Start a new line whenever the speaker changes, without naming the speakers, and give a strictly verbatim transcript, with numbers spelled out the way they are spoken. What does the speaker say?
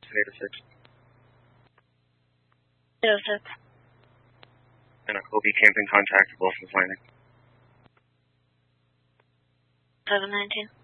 eight oh six.
eight oh six.
And a Kobe camping contact for Wilson's Landing.
seven nineteen.